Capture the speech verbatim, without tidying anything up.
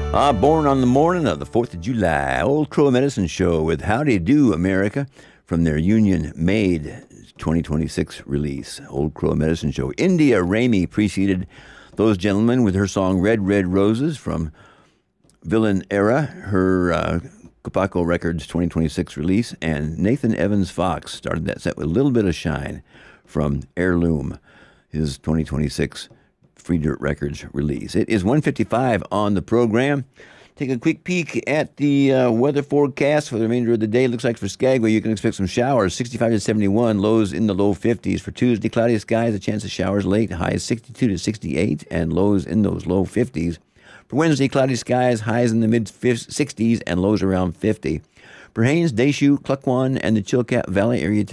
Ah, born on the morning of the fourth of July, Old Crow Medicine Show with Howdy Do America from their Union Made twenty twenty-six release. Old Crow Medicine Show. India Ramey preceded those gentlemen with her song Red, Red Roses from Villain Era, her uh, Copaco Records twenty twenty-six release. And Nathan Evans Fox started that set with a little bit of shine from Heirloom, his twenty twenty-six Free Dirt Records release. It is one fifty-five on the program. Take a quick peek at the uh, weather forecast for the remainder of the day. Looks like for Skagway, you can expect some showers, sixty-five to seventy-one, lows in the low fifties. For Tuesday, cloudy skies, a chance of showers late, highs sixty-two to sixty-eight, and lows in those low fifties. For Wednesday, cloudy skies, highs in the mid sixties, and lows around fifty. For Haines, Deschutes, Cluckwan, and the Chilkat Valley area